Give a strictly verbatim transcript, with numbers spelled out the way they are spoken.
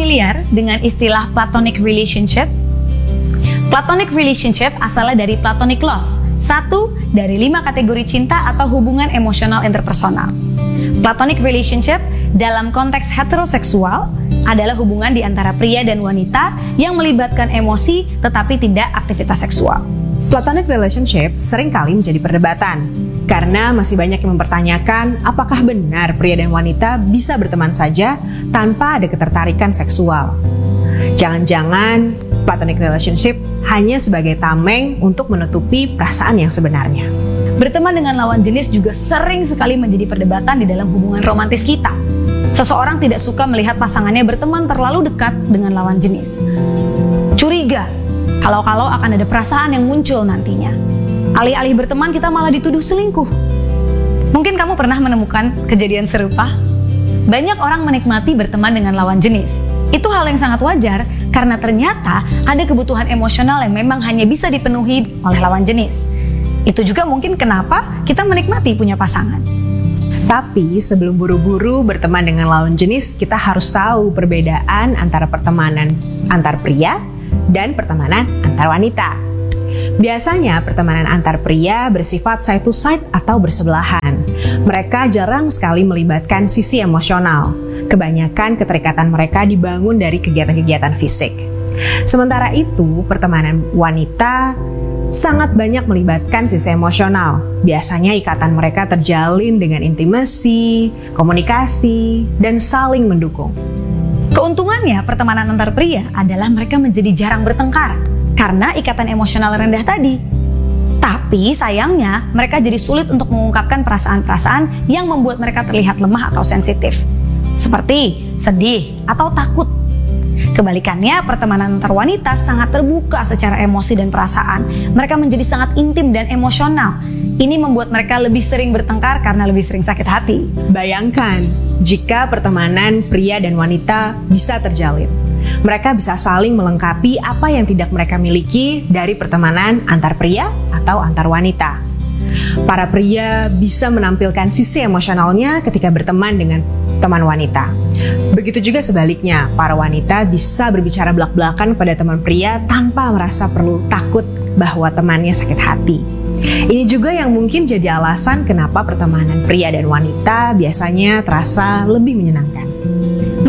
familiar dengan istilah platonic relationship? Platonic relationship asalnya dari platonic love, satu dari lima kategori cinta atau hubungan emosional interpersonal. Platonic relationship dalam konteks heteroseksual adalah hubungan di antara pria dan wanita yang melibatkan emosi tetapi tidak aktivitas seksual. Platonic relationship seringkali menjadi perdebatan karena masih banyak yang mempertanyakan apakah benar pria dan wanita bisa berteman saja tanpa ada ketertarikan seksual. Jangan-jangan platonic relationship hanya sebagai tameng untuk menutupi perasaan yang sebenarnya. Berteman dengan lawan jenis juga sering sekali menjadi perdebatan di dalam hubungan romantis kita. Seseorang tidak suka melihat pasangannya berteman terlalu dekat dengan lawan jenis. Curiga, kalau-kalau akan ada perasaan yang muncul nantinya. Alih-alih berteman kita malah dituduh selingkuh. Mungkin kamu pernah menemukan kejadian serupa? Banyak orang menikmati berteman dengan lawan jenis. Itu hal yang sangat wajar karena ternyata ada kebutuhan emosional yang memang hanya bisa dipenuhi oleh lawan jenis. Itu juga mungkin kenapa kita menikmati punya pasangan. Tapi sebelum buru-buru berteman dengan lawan jenis, kita harus tahu perbedaan antara pertemanan antar pria dan pertemanan antar wanita. Biasanya pertemanan antar pria bersifat side to side atau bersebelahan. Mereka jarang sekali melibatkan sisi emosional. Kebanyakan keterikatan mereka dibangun dari kegiatan-kegiatan fisik. Sementara itu, pertemanan wanita sangat banyak melibatkan sisi emosional. Biasanya ikatan mereka terjalin dengan intimasi, komunikasi, dan saling mendukung. Keuntungannya pertemanan antar pria adalah mereka menjadi jarang bertengkar karena ikatan emosional rendah tadi. Tapi sayangnya mereka jadi sulit untuk mengungkapkan perasaan-perasaan yang membuat mereka terlihat lemah atau sensitif, seperti sedih atau takut. Kebalikannya, pertemanan antar wanita sangat terbuka secara emosi dan perasaan. Mereka menjadi sangat intim dan emosional. Ini membuat mereka lebih sering bertengkar karena lebih sering sakit hati. Bayangkan jika pertemanan pria dan wanita bisa terjalin. Mereka bisa saling melengkapi apa yang tidak mereka miliki dari pertemanan antar pria atau antar wanita. Para pria bisa menampilkan sisi emosionalnya ketika berteman dengan teman wanita. Begitu juga sebaliknya, para wanita bisa berbicara belak-belakan pada teman pria tanpa merasa perlu takut bahwa temannya sakit hati. Ini juga yang mungkin jadi alasan kenapa pertemanan pria dan wanita biasanya terasa lebih menyenangkan.